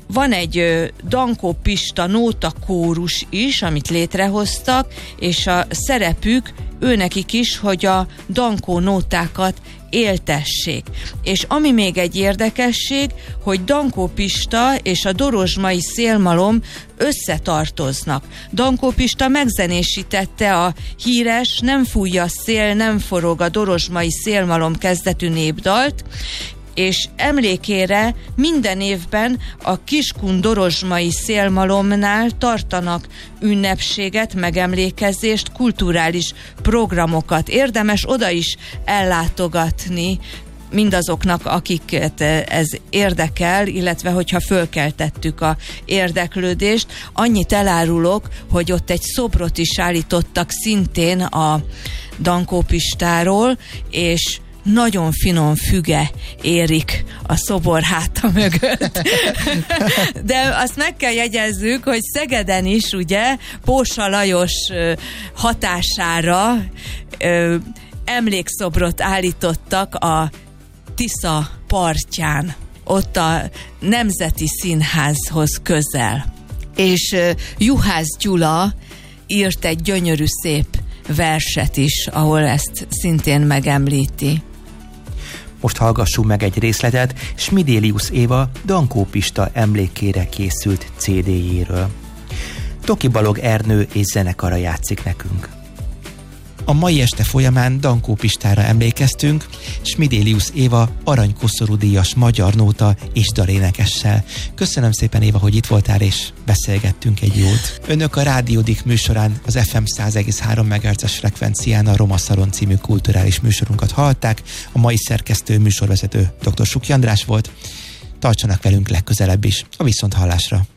van egy Dankó Pista nótakórus is, amit létrehoztak, és a szerepük őnekik is, hogy a Dankó nótákat éltessék. És ami még egy érdekesség, hogy Dankó Pista és a Dorozsmai szélmalom összetartoznak. Dankó Pista megzenésítette a híres Nem fújja a szél, nem forog a Dorozsmai szélmalom kezdetű népdalt, és emlékére minden évben a Kiskun Dorozsmai szélmalomnál tartanak ünnepséget, megemlékezést, kulturális programokat. Érdemes oda is ellátogatni mindazoknak, akiket ez érdekel, illetve hogyha fölkeltettük a érdeklődést. Annyit elárulok, hogy ott egy szobrot is állítottak szintén a Dankó Pistáról, és nagyon finom füge érik a szobor háta mögött. De azt meg kell jegyezzük, hogy Szegeden is ugye Pósa Lajos hatására emlékszobrot állítottak a Tisza partján, ott a Nemzeti Színházhoz közel. És Juhász Gyula írt egy gyönyörű szép verset is, ahol ezt szintén megemlíti. Most hallgassuk meg egy részletet Smidélius Éva Dankó Pista emlékére készült CD-jéről. Toki Balog Ernő és zenekara játszik nekünk. A mai este folyamán Dankó Pistára emlékeztünk, Smidélius Éva aranykoszorú díjas magyar nóta és dalénekessel. Köszönöm szépen, Éva, hogy itt voltál és beszélgettünk egy jót. Önök a Rádiódik műsorán az FM 100,3 MHz-es frekvencián a Roma Szalon című kulturális műsorunkat hallották. A mai szerkesztő, műsorvezető dr. Suky András volt. Tartsanak velünk legközelebb is. A viszonthallásra!